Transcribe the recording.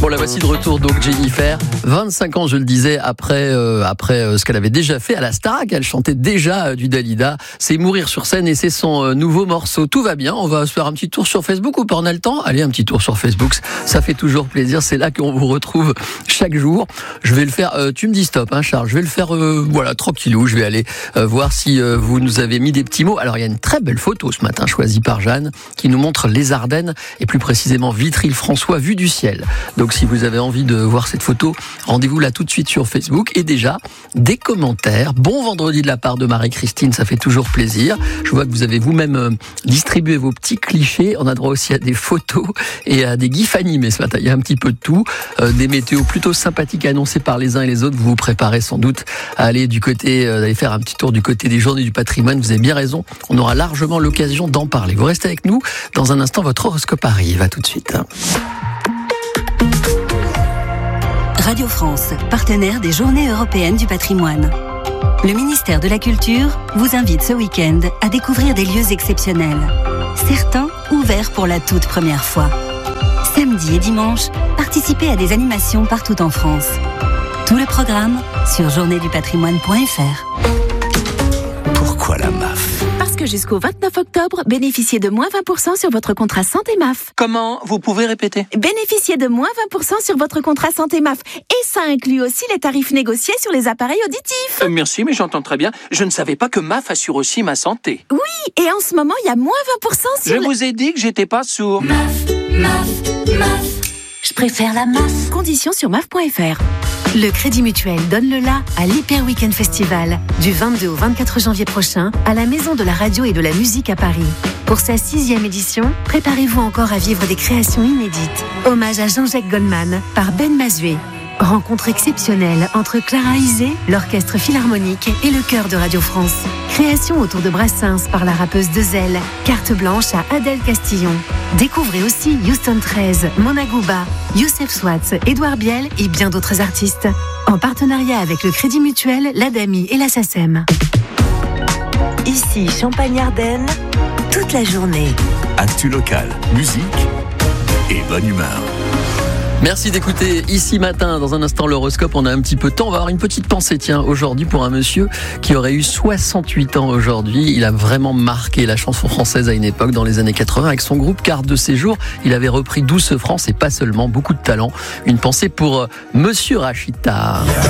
Bon, la voici de retour, donc Jennifer. 25 ans, je le disais, après ce qu'elle avait déjà fait à la Starac. Elle chantait déjà du Dalida. C'est Mourir sur scène et c'est son nouveau morceau. Tout va bien. On va se faire un petit tour sur Facebook ou pas? On a le temps? Allez, un petit tour sur Facebook. Ça fait toujours plaisir. C'est là qu'on vous retrouve chaque jour. Je vais le faire. Tu me dis stop, hein, Charles. Je vais le faire, tranquillou. Je vais aller voir si vous nous avez mis des petits mots. Alors, il y a une très belle photo ce matin choisie par Jeanne qui nous montre les Ardennes et plus précisément Vitry-le-François vue du ciel. Donc si vous avez envie de voir cette photo, rendez-vous là tout de suite sur Facebook. Et déjà, des commentaires. Bon vendredi de la part de Marie-Christine, ça fait toujours plaisir. Je vois que vous avez vous-même distribué vos petits clichés. On a droit aussi à des photos et à des gifs animés ce matin. Il y a un petit peu de tout. Des météos plutôt sympathiques annoncées par les uns et les autres. Vous vous préparez sans doute à aller d'aller faire un petit tour du côté des Journées du patrimoine. Vous avez bien raison. On aura largement l'occasion d'en parler. Vous restez avec nous. Dans un instant, votre horoscope arrive. À tout de suite. Radio France, partenaire des Journées européennes du patrimoine. Le ministère de la Culture vous invite ce week-end à découvrir des lieux exceptionnels. Certains ouverts pour la toute première fois. Samedi et dimanche, participez à des animations partout en France. Tout le programme sur journéedupatrimoine.fr. Pourquoi la MAF ? Parce que jusqu'au 29 octobre, bénéficiez de moins 20% sur votre contrat santé MAF. Comment ? Vous pouvez répéter ? Bénéficiez de moins 20% sur votre contrat santé MAF. Et ça inclut aussi les tarifs négociés sur les appareils auditifs. Merci, mais j'entends très bien. Je ne savais pas que MAF assure aussi ma santé. Oui, et en ce moment, il y a moins 20% sur... Je vous ai dit que j'étais pas sourd. MAF. Je préfère la MAF. Conditions sur MAF.fr. Le Crédit Mutuel donne le la à l'Hyper Weekend Festival du 22 au 24 janvier prochain à la Maison de la Radio et de la Musique à Paris. Pour sa 6e édition, préparez-vous encore à vivre des créations inédites. Hommage à Jean-Jacques Goldman par Ben Mazué. Rencontre exceptionnelle entre Clara Isé, l'Orchestre Philharmonique et le Chœur de Radio France. Création autour de Brassens par la rappeuse Dezel. Carte blanche à Adèle Castillon. Découvrez aussi Houston 13, Mona Gouba, Youssef Swatz, Édouard Biel et bien d'autres artistes. En partenariat avec le Crédit Mutuel, l'ADAMI et la SACEM. Ici, Champagne-Ardenne, toute la journée. Actu locale, musique et bonne humeur. Merci d'écouter Ici Matin. Dans un instant, l'horoscope, on a un petit peu de temps. On va avoir une petite pensée, aujourd'hui, pour un monsieur qui aurait eu 68 ans aujourd'hui. Il a vraiment marqué la chanson française à une époque, dans les années 80, avec son groupe Carte de séjour. Il avait repris Douce France et pas seulement, beaucoup de talent. Une pensée pour Monsieur Rachita.